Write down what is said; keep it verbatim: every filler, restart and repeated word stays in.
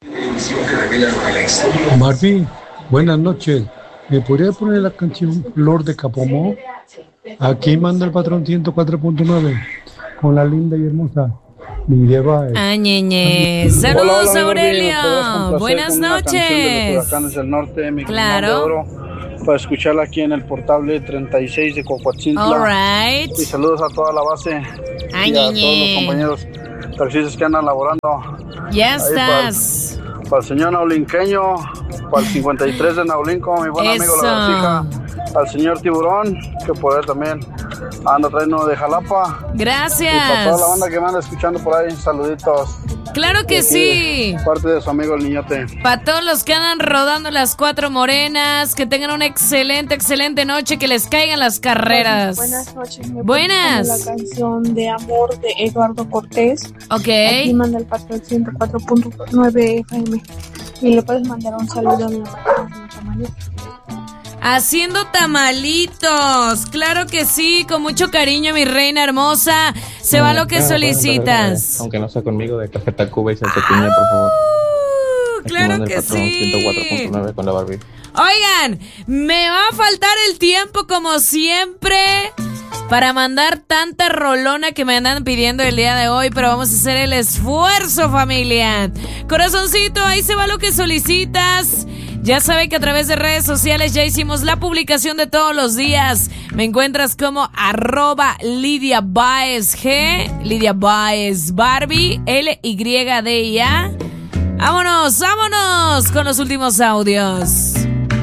Marvin, buenas noches. ¿Me podría poner la canción Flor de Capomó? Aquí manda el patrón ciento cuatro punto nueve con la linda y hermosa Lidia Baez. Ah, ñeñe. Saludos, Hola, hola, Aurelio. Buenas noches. De los huracanes del norte, mi claro. De oro, para escucharla aquí en el portable treinta y seis de Cocoatzintla. All right. Y saludos a toda la base. Ay, y ñeñe. a todos los compañeros taxistas que andan laborando. Ya Ahí estás. Para, para el señor naulinqueño, para el cincuenta y tres de Naulinco, mi buen Eso. amigo La Versija, al señor Tiburón, que por él también anda trayendo de Jalapa. Gracias. Y para toda la banda que me anda escuchando por ahí, saluditos. Claro que sí. Parte de su amigo el Niñote. Para todos los que andan rodando las cuatro morenas, que tengan una excelente, excelente noche, que les caigan las carreras. Buenas noches. ¿Me Buenas. puedes poner la canción de Amor de Eduardo Cortés? Ok. Aquí manda el patrón ciento cuatro punto nueve F M. Y le puedes mandar un saludo a mi mamá. Haciendo tamalitos, claro que sí, con mucho cariño, mi reina hermosa. Se va lo que solicitas. Aunque no sea conmigo, de Café Tacuba y Santa Piña, por favor. Aquí claro que sí. ciento cuatro punto nueve con la Barbie. Oigan, me va a faltar el tiempo como siempre para mandar tanta rolona que me andan pidiendo el día de hoy, pero vamos a hacer el esfuerzo, familia. Corazoncito, ahí se va lo que solicitas. Ya saben que a través de redes sociales ya hicimos la publicación de todos los días. Me encuentras como arroba Lidia Baez G, Lidia Baez Barbie, L Y D I A. Vámonos, vámonos con los últimos audios.